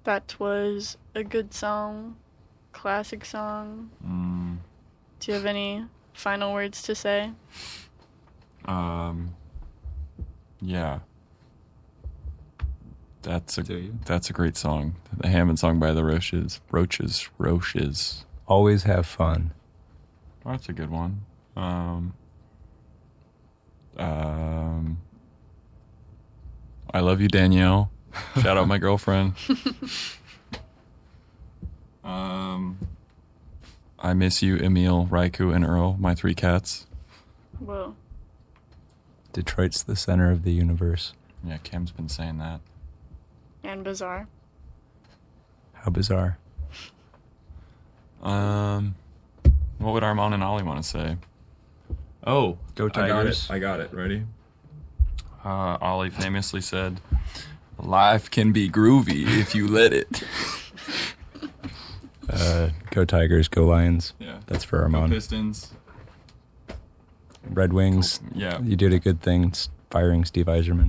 That was a good song, classic song. Do you have any final words to say? Yeah. That's a great song. The Hammond song by the Roaches. Always have fun. Oh, that's a good one. I love you, Danielle. Shout out my girlfriend. I miss you, Emil, Raiku, and Earl, my 3 cats. Whoa. Detroit's the center of the universe. Yeah, Kim's been saying that. And bizarre. How bizarre. What would Armand and Ollie want to say? Oh, Go Tigers. I got it. Ready? Ollie famously said, "Life can be groovy if you let it." Go Tigers, go Lions. Yeah. That's for Go Armand. Pistons. Red Wings. Yeah. You did a good thing firing Steve Yzerman.